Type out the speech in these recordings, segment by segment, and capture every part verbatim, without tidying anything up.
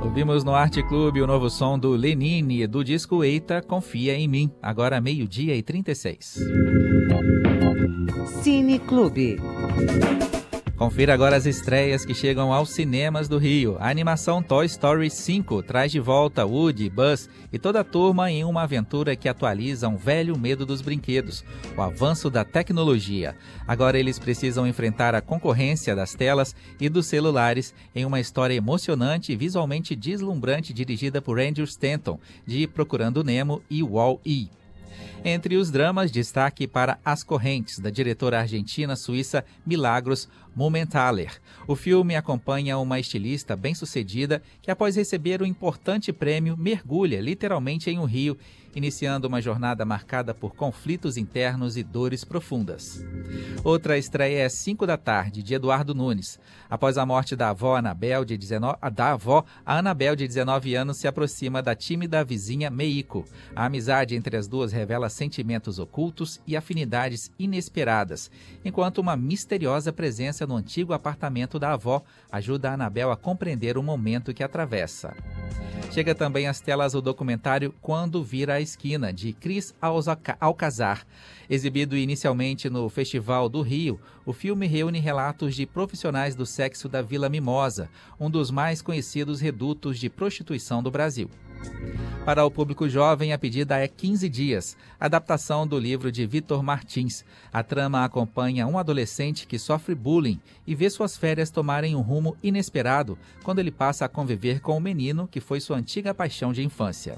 Ouvimos no Arte Clube o novo som do Lenine, do disco Eita, Confia em Mim, agora meio-dia e trinta e seis. Cine Clube. Confira agora as estreias que chegam aos cinemas do Rio. A animação Toy Story cinco traz de volta Woody, Buzz e toda a turma em uma aventura que atualiza um velho medo dos brinquedos, o avanço da tecnologia. Agora eles precisam enfrentar a concorrência das telas e dos celulares em uma história emocionante e visualmente deslumbrante dirigida por Andrew Stanton, de Procurando Nemo e Wall-E. Entre os dramas, destaque para As Correntes, da diretora argentina-suíça Milagros Mumenthaler. O filme acompanha uma estilista bem-sucedida que, após receber um importante prêmio, mergulha literalmente em um rio, iniciando uma jornada marcada por conflitos internos e dores profundas. Outra estreia é cinco da tarde, de Eduardo Nunes. Após a morte da avó Anabel, de dezenove, da avó, a Anabel, de dezenove anos, se aproxima da tímida vizinha Meiko. A amizade entre as duas revela sentimentos ocultos e afinidades inesperadas, enquanto uma misteriosa presença no antigo apartamento da avó ajuda a Anabel a compreender o momento que atravessa. Chega também às telas o documentário Quando Vira a Esquina, de Cris Alcazar. Exibido inicialmente no Festival do Rio, o filme reúne relatos de profissionais do sexo da Vila Mimosa, um dos mais conhecidos redutos de prostituição do Brasil. Para o público jovem, a pedida é quinze dias, adaptação do livro de Vitor Martins. A trama acompanha um adolescente que sofre bullying e vê suas férias tomarem um rumo inesperado quando ele passa a conviver com o menino que foi sua antiga paixão de infância.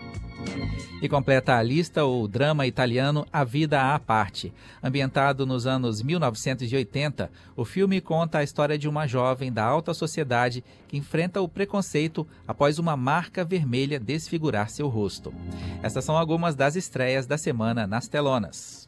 E completa a lista o drama italiano A Vida à Parte. Ambientado nos anos mil novecentos e oitenta, o filme conta a história de uma jovem da alta sociedade que enfrenta o preconceito após uma marca vermelha desfigurar seu rosto. Essas são algumas das estreias da semana nas telonas.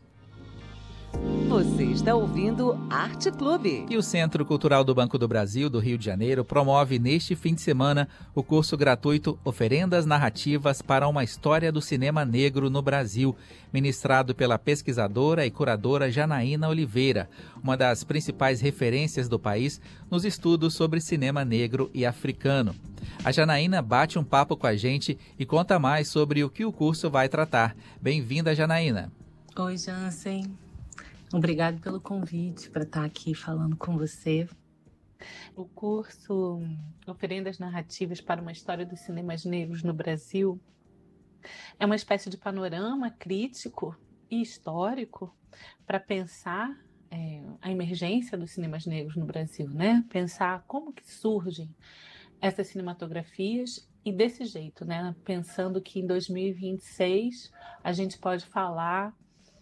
Você está ouvindo Arte Clube. E o Centro Cultural do Banco do Brasil, do Rio de Janeiro, promove neste fim de semana o curso gratuito Oferendas Narrativas para uma História do Cinema Negro no Brasil, ministrado pela pesquisadora e curadora Janaína Oliveira, uma das principais referências do país nos estudos sobre cinema negro e africano. A Janaína bate um papo com a gente e conta mais sobre o que o curso vai tratar. Bem-vinda, Janaína. Oi, Jansen. Obrigado pelo convite para estar aqui falando com você. O curso Oferendas Narrativas para uma História dos Cinemas Negros no Brasil é uma espécie de panorama crítico e histórico para pensar é, a emergência dos cinemas negros no Brasil, né? Pensar como que surgem essas cinematografias e desse jeito, né? Pensando que em dois mil e vinte e seis a gente pode falar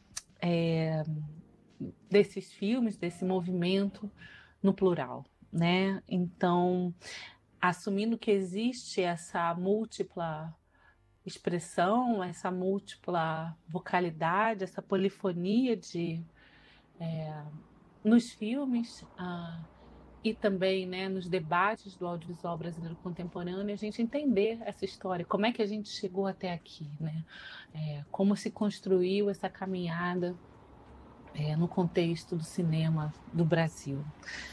é, desses filmes, desse movimento no plural, né? Então, assumindo que existe essa múltipla expressão, essa múltipla vocalidade, essa polifonia de, é, nos filmes ah, e também, né, nos debates do audiovisual brasileiro contemporâneo, a gente entender essa história, como é que a gente chegou até aqui, né? É, como se construiu essa caminhada É, no contexto do cinema do Brasil.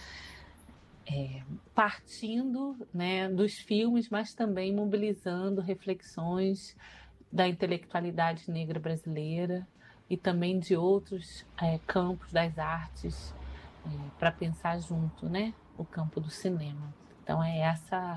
É, partindo, né, dos filmes, mas também mobilizando reflexões da intelectualidade negra brasileira e também de outros é, campos das artes é, para pensar junto, né, o campo do cinema. Então é essa